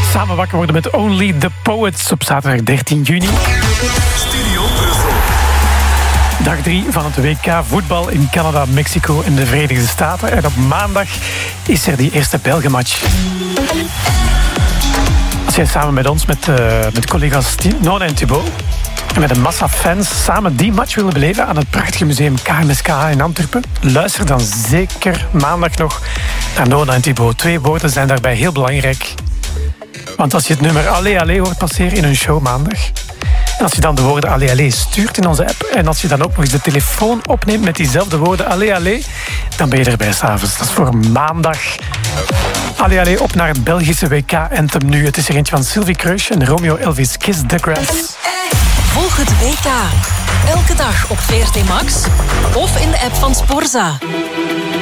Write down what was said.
Samen wakker worden met Only the Poets op zaterdag 13 juni. Studio Brussel. Dag 3 van het WK voetbal in Canada, Mexico en de Verenigde Staten. En op maandag is er die eerste Belgenmatch. Als jij samen met ons, met collega's Nona en Thibaut, en met een massa fans samen die match willen beleven aan het prachtige museum KMSK in Antwerpen, luister dan zeker maandag nog naar Nona en Thibaut. 2 woorden zijn daarbij heel belangrijk. Want als je het nummer Allee Allee hoort passeren in een show maandag, en als je dan de woorden Allee Allee stuurt in onze app, en als je dan ook nog eens de telefoon opneemt met diezelfde woorden Allee Allee, dan ben je erbij s'avonds. Dat is voor maandag. Allee Allee, op naar het Belgische WK-anthem nu. Het is er eentje van Sylvie Kreusje en Romeo Elvis, Kiss the Grass. Volg het WK elke dag op VRT Max of in de app van Sporza.